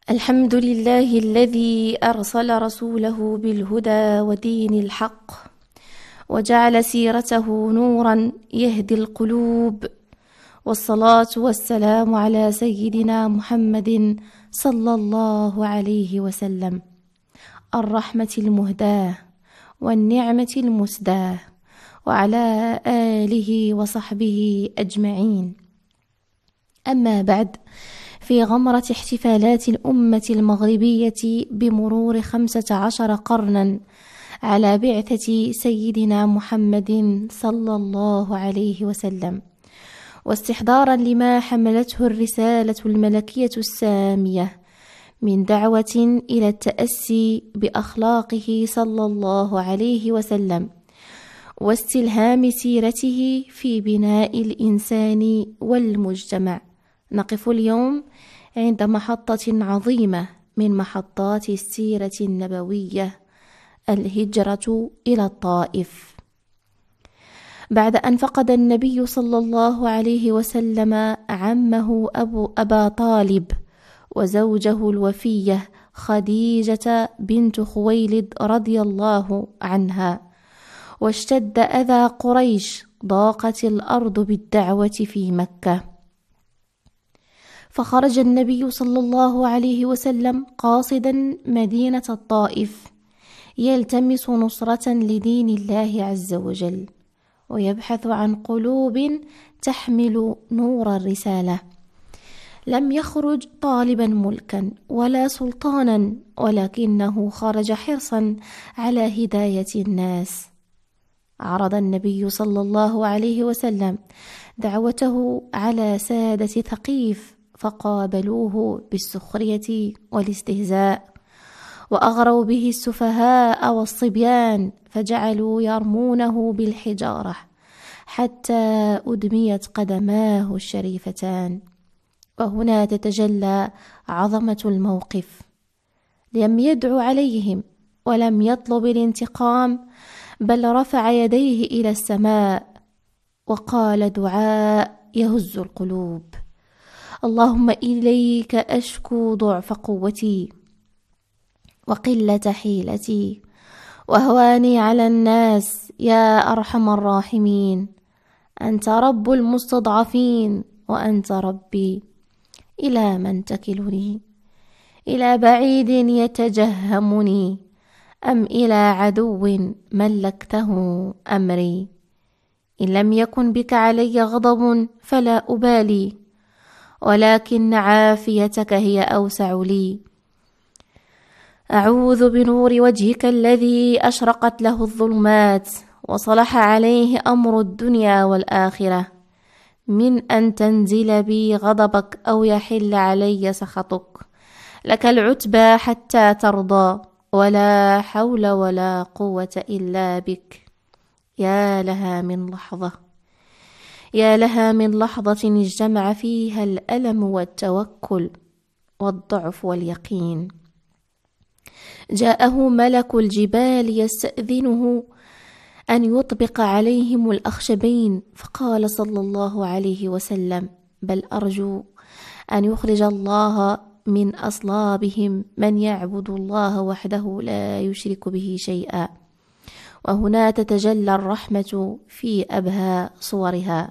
الحمد لله الذي أرسل رسوله بالهدى ودين الحق، وجعل سيرته نورا يهدي القلوب، والصلاة والسلام على سيدنا محمد صلى الله عليه وسلم، الرحمة المهداة والنعمة المسداة، وعلى آله وصحبه أجمعين. أما بعد، في غمرة احتفالات الأمة المغربية بمرور 15 قرنا على بعثة سيدنا محمد صلى الله عليه وسلم، واستحضارا لما حملته الرسالة الملكية السامية من دعوة إلى التأسي بأخلاقه صلى الله عليه وسلم، واستلهام سيرته في بناء الإنسان والمجتمع، نقف اليوم عند محطة عظيمة من محطات السيرة النبوية: الهجرة إلى الطائف. بعد أن فقد النبي صلى الله عليه وسلم عمه أبا طالب وزوجه الوفية خديجة بنت خويلد رضي الله عنها، واشتد أذى قريش، ضاقت الأرض بالدعوة في مكة، فخرج النبي صلى الله عليه وسلم قاصدا مدينة الطائف، يلتمس نصرة لدين الله عز وجل، ويبحث عن قلوب تحمل نور الرسالة. لم يخرج طالبا ملكا ولا سلطانا، ولكنه خرج حرصا على هداية الناس. عرض النبي صلى الله عليه وسلم دعوته على سادة ثقيف، فقابلوه بالسخرية والاستهزاء، وأغروا به السفهاء والصبيان، فجعلوا يرمونه بالحجارة حتى أدميت قدماه الشريفتان. وهنا تتجلى عظمة الموقف. لم يدعو عليهم ولم يطلب الانتقام، بل رفع يديه إلى السماء وقال دعاء يهز القلوب: اللهم إليك أشكو ضعف قوتي وقلة حيلتي وهواني على الناس، يا أرحم الراحمين. أنت رب المستضعفين وأنت ربي، إلى من تكلني؟ إلى بعيد يتجهمني أم إلى عدو ملكته أمري؟ إن لم يكن بك علي غضب فلا أبالي، ولكن عافيتك هي أوسع لي. أعوذ بنور وجهك الذي أشرقت له الظلمات وصلح عليه أمر الدنيا والآخرة، من أن تنزل بي غضبك أو يحل علي سخطك. لك العتبى حتى ترضى، ولا حول ولا قوة إلا بك. يا لها من لحظة، يا لها من لحظة اجتمع فيها الألم والتوكل والضعف واليقين. جاءه ملك الجبال يستأذنه أن يطبق عليهم الأخشبين، فقال صلى الله عليه وسلم: بل أرجو أن يخرج الله من أصلابهم من يعبد الله وحده لا يشرك به شيئا. وهنا تتجلى الرحمة في أبهى صورها: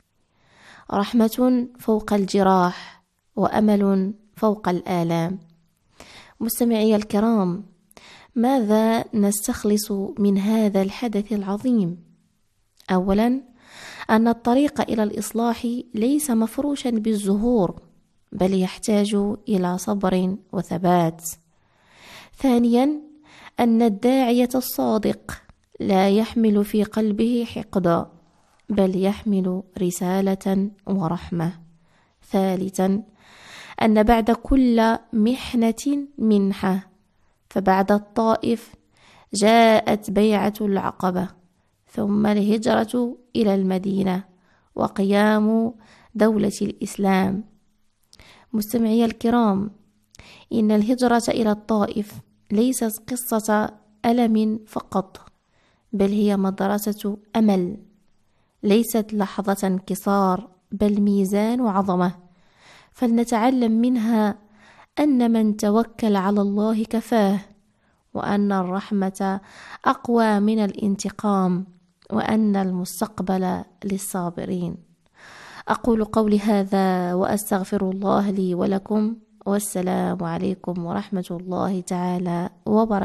رحمة فوق الجراح، وأمل فوق الآلام. مستمعي الكرام، ماذا نستخلص من هذا الحدث العظيم؟ أولا، أن الطريق إلى الإصلاح ليس مفروشا بالزهور، بل يحتاج إلى صبر وثبات. ثانيا، أن الداعية الصادق لا يحمل في قلبه حقدا، بل يحمل رسالة ورحمة. ثالثا، أن بعد كل محنة منحة، فبعد الطائف جاءت بيعة العقبة، ثم الهجرة إلى المدينة، وقيام دولة الإسلام. مستمعي الكرام، إن الهجرة إلى الطائف ليست قصة ألم فقط، بل هي مدرسة أمل، ليست لحظة انكسار، بل ميزان عظمة، فلنتعلم منها أن من توكل على الله كفاه، وأن الرحمة أقوى من الانتقام، وأن المستقبل للصابرين. أقول قولي هذا وأستغفر الله لي ولكم، والسلام عليكم ورحمة الله تعالى وبركاته.